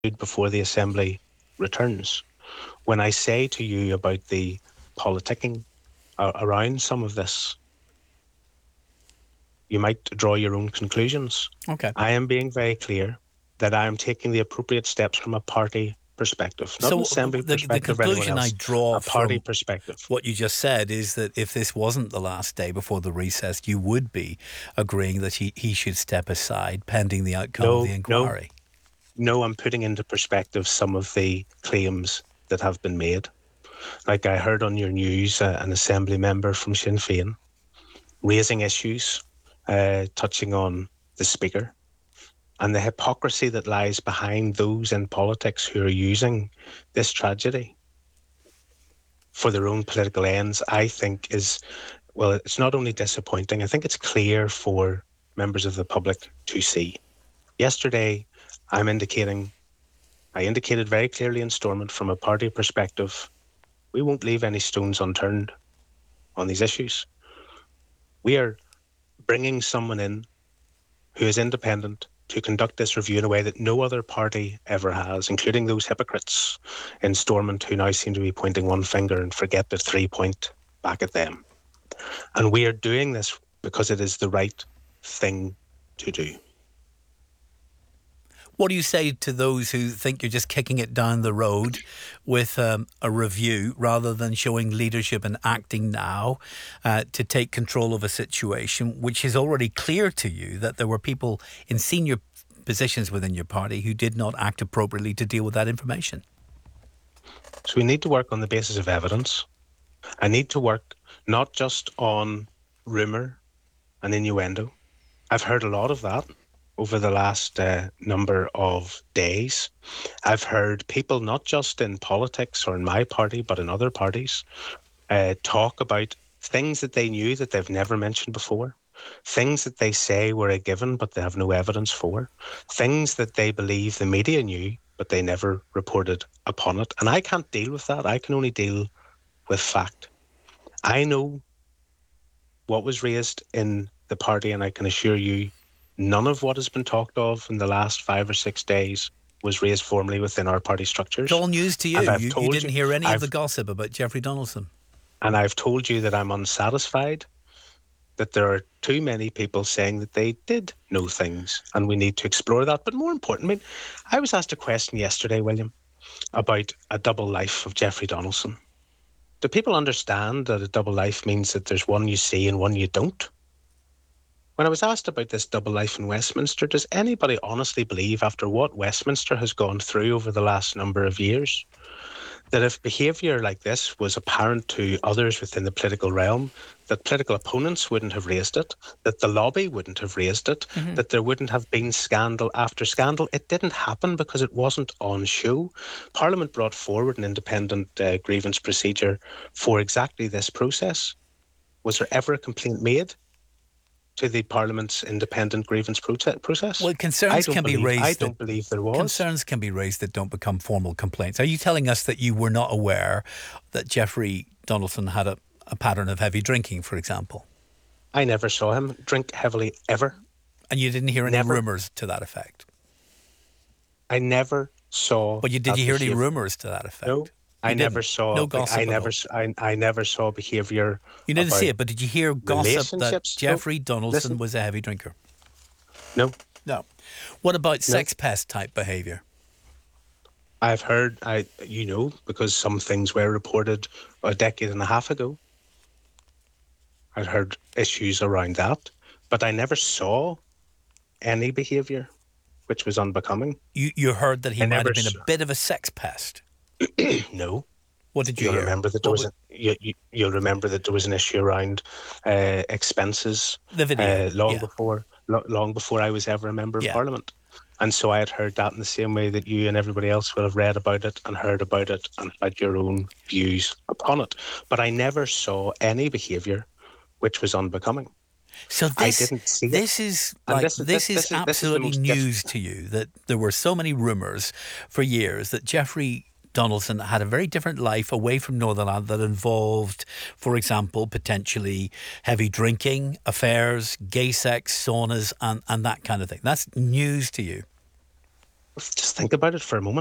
before the Assembly returns. When I say to you about the politicking around some of this, you might draw your own conclusions. Okay. I am being very clear that I am taking the appropriate steps from a party perspective, not an So Assembly the perspective or anyone conclusion I else, draw a party from perspective. what you just said is that if this wasn't the last day before the recess, you would be agreeing that he should step aside pending the outcome of the No, no, inquiry. no, I'm putting into perspective some of the claims that have been made. Like I heard on your news, an Assembly member from Sinn Féin raising issues, touching on the Speaker and the hypocrisy that lies behind those in politics who are using this tragedy for their own political ends, I think is, well, it's not only disappointing, I think it's clear for members of the public to see. Yesterday, I indicated very clearly in Stormont from a party perspective, we won't leave any stones unturned on these issues. We are bringing someone in who is independent to conduct this review in a way that no other party ever has, including those hypocrites in Stormont who now seem to be pointing one finger and forget the 3-point back at them. And we are doing this because it is the right thing to do. What do you say to those who think you're just kicking it down the road with a review rather than showing leadership and acting now to take control of a situation which is already clear to you that there were people in senior positions within your party who did not act appropriately to deal with that information? So we need to work on the basis of evidence. I need to work not just on rumour and innuendo. I've heard a lot of that over the last number of days. I've heard people, not just in politics or in my party, but in other parties, talk about things that they knew that they've never mentioned before, things that they say were a given but they have no evidence for, things that they believe the media knew but they never reported upon it. And I can't deal with that. I can only deal with fact. I know what was raised in the party, and I can assure you none of what has been talked of in the last 5 or 6 days was raised formally within our party It's structures. all news to you. And I've You told didn't you, hear any of the I've gossip about Jeffrey Donaldson. and I've told you that I'm unsatisfied that there are too many people saying that they did know things, and we need to explore that. But more importantly, I was asked a question yesterday, William, about a double life of Jeffrey Donaldson. Do people understand that a double life means that there's one you see and one you don't? When I was asked about this double life in Westminster, does anybody honestly believe, after what Westminster has gone through over the last number of years, that if behaviour like this was apparent to others within the political realm, that political opponents wouldn't have raised it, that the lobby wouldn't have raised it, that there wouldn't have been scandal after scandal? It didn't happen because it wasn't on show. Parliament brought forward an independent grievance procedure for exactly this process. Was there ever a complaint made to the Parliament's independent grievance process? Well, I concerns don't can be believe. I raised that don't believe there was. concerns can be raised that don't become formal complaints. Are you telling us that you were not aware that Jeffrey Donaldson had a pattern of heavy drinking, for example, I never saw him drink heavily ever. and you didn't hear any Never. rumours to that effect? I never saw. But did that you hear any behaviour. rumours to that No, effect? I You never didn't. saw. No gossip at all. I never saw behaviour You didn't see about it, but did you hear gossip that relationships. No, Jeffrey Donaldson listen. was a heavy drinker? No, No. What about no. sex pest type behaviour? I've heard. Because some things were reported a decade and a half ago. I'd heard issues around that, but I never saw any behaviour which was unbecoming. You heard that he I might never have been a saw. bit of a sex pest. No. What did you You'll hear? remember that there What was was you'll remember that there was an issue around expenses the video? Yeah. long before I was ever a member of Yeah. Parliament, and so I had heard that in the same way that you and everybody else will have read about it and heard about it and had your own views upon it. But I never saw any behaviour which was unbecoming. So I this didn't see it, this is and like this is this is the absolutely most news to you that there were so many rumours for years that Jeffrey Donaldson had a very different life away from Northern Ireland that involved, for example, potentially heavy drinking, affairs, gay sex, saunas, and that kind of thing. That's news to you. just think about it for a moment.